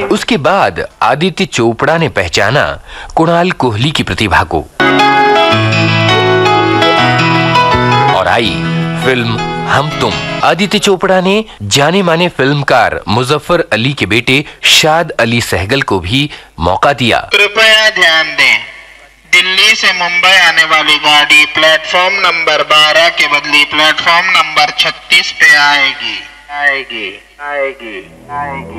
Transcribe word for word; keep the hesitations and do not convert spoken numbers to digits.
उसके बाद आदित्य चोपड़ा ने पहचाना कुणाल कोहली की प्रतिभा को और आई फिल्म हम तुम। आदित्य चोपड़ा ने जाने माने फिल्मकार मुजफ्फर अली के बेटे शाद अली सहगल को भी मौका दिया। कृपया ध्यान दें, दिल्ली से मुंबई आने वाली गाड़ी प्लेटफॉर्म नंबर बारह के बदले प्लेटफॉर्म नंबर छत्तीस पे आएगी आएगी आएगी आएगी